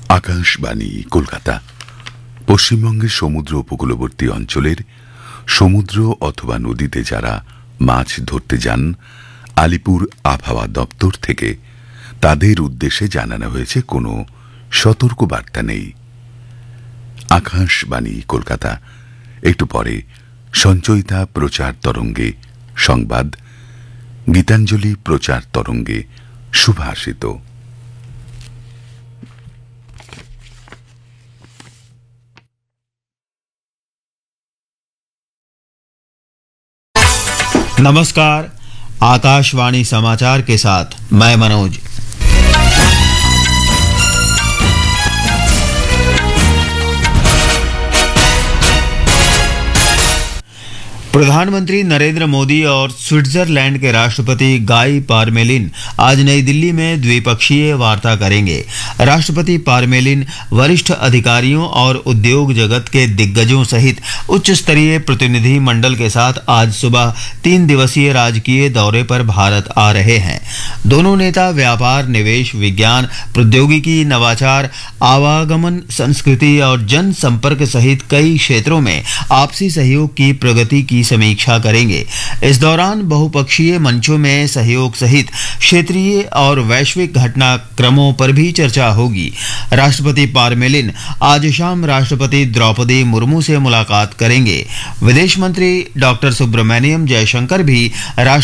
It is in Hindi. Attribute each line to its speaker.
Speaker 1: আকাশবাণী কলকাতা। পশ্চিমবঙ্গের সমুদ্র উপকূলবর্তী অঞ্চলের সমুদ্র অথবা নদীতে যারা মাছ ধরতে যান, আলিপুর আবহাওয়া দপ্তর থেকে তাদের উদ্দেশ্যে জানানো হয়েছে কোনো সতর্কবার্তা নেই। আকাশবাণী কলকাতা। একটু পরে সঞ্চয়িতা প্রচার তরঙ্গে সংবাদ, গীতাঞ্জলি প্রচার তরঙ্গে সুভাষিত।
Speaker 2: नमस्कार। आकाशवाणी समाचार के साथ मैं मनोज। प्रधानमंत्री नरेंद्र मोदी और स्विट्जरलैंड के राष्ट्रपति गाई पारमेलिन आज नई दिल्ली में द्विपक्षीय वार्ता करेंगे। राष्ट्रपति पारमेलिन वरिष्ठ अधिकारियों और उद्योग जगत के दिग्गजों सहित उच्च स्तरीय प्रतिनिधि मंडल के साथ आज सुबह 3 दिवसीय राजकीय दौरे पर भारत आ रहे हैं। दोनों नेता व्यापार, निवेश, विज्ञान, प्रौद्योगिकी, नवाचार, आवागमन, संस्कृति और जनसंपर्क सहित कई क्षेत्रों में आपसी सहयोग की प्रगति की समीक्षा करेंगे। इस दौरान बहुपक्षीय मंचों में सहयोग सहित क्षेत्रीय और वैश्विक घटनाक्रमों पर भी चर्चा होगी। राष्ट्रपति पारमेलिन आज शाम राष्ट्रपति द्रौपदी मुर्मू से मुलाकात करेंगे। विदेश मंत्री डॉक्टर सुब्रमण्यम जयशंकर भी